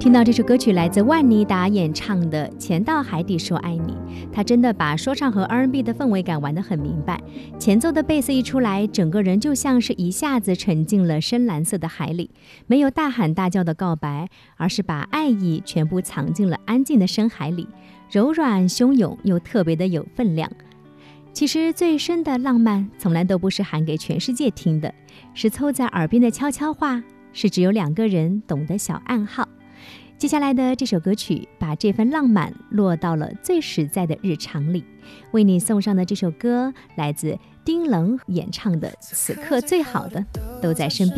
听到这首歌曲来自万妮达演唱的《钱到海底说爱你》，他真的把说唱和 R&B 的氛围感玩得很明白。前奏的贝斯一出来，整个人就像是一下子沉进了深蓝色的海里，没有大喊大叫的告白，而是把爱意全部藏进了安静的深海里，柔软汹涌又特别的有分量。其实最深的浪漫从来都不是喊给全世界听的，是凑在耳边的悄悄话，是只有两个人懂的小暗号。接下来的这首歌曲把这份浪漫落到了最实在的日常里，为你送上的这首歌来自丁冷演唱的《此刻最好的都在身边》。